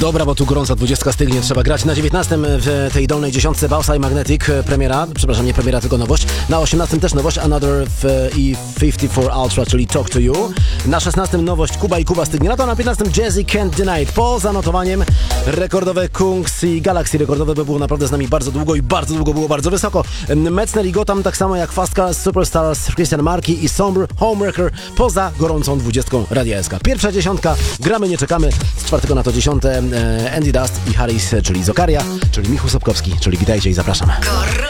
Dobra, bo tu gorąca 20 stygnie, trzeba grać. Na 19 w tej dolnej dziesiątce Bausa i Magnetic premiera, przepraszam, nie premiera, tylko nowość. Na 18 też nowość Another i 54 Ultra, czyli Talk to You. Na 16 nowość Kuba i Kuba stygnie. Na 15 Jazzy Can't Deny It. Po zanotowaniem rekordowe Kungs i Galaxy rekordowe, by było naprawdę z nami bardzo długo i bardzo długo było bardzo wysoko. Metzner i Gotham, tak samo jak Fast Cars, Superstars, Christian Marki i Somber Homewrecker poza gorącą 20 Radia SK. Pierwsza dziesiątka, gramy, nie czekamy. Z 4 na to 10 Andy Dust i Harris, czyli Zokaria, czyli Michał Sobkowski, czyli witajcie i zapraszam.